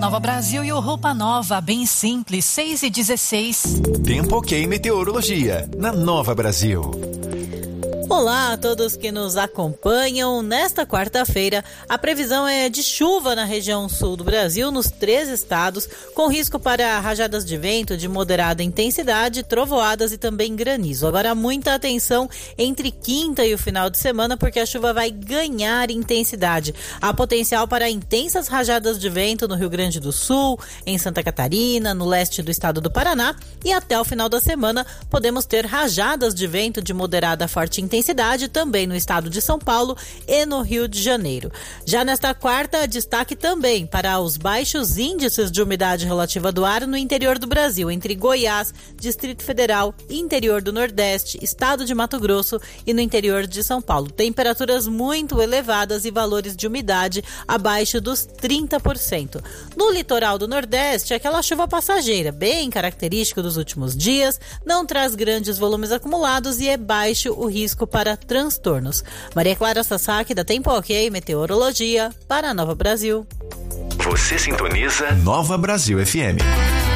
Nova Brasil e o Roupa Nova, bem simples, 6:16. Tempo ok meteorologia, na Nova Brasil. Olá a todos que nos acompanham. Nesta quarta-feira, a previsão é de chuva na região sul do Brasil, nos 3 estados, com risco para rajadas de vento de moderada intensidade, trovoadas e também granizo. Agora, muita atenção entre quinta e o final de semana, porque a chuva vai ganhar intensidade. Há potencial para intensas rajadas de vento no Rio Grande do Sul, em Santa Catarina, no leste do estado do Paraná, e até o final da semana podemos ter rajadas de vento de moderada a forte intensidade também no estado de São Paulo e no Rio de Janeiro. Já nesta quarta, destaque também para os baixos índices de umidade relativa do ar no interior do Brasil, entre Goiás, Distrito Federal, interior do Nordeste, estado de Mato Grosso e no interior de São Paulo. Temperaturas muito elevadas e valores de umidade abaixo dos 30%. No litoral do Nordeste, aquela chuva passageira, bem característico dos últimos dias, não traz grandes volumes acumulados e é baixo o risco para transtornos. Maria Clara Sasaki, da Tempo Ok Meteorologia, para a Nova Brasil. Você sintoniza Nova Brasil FM.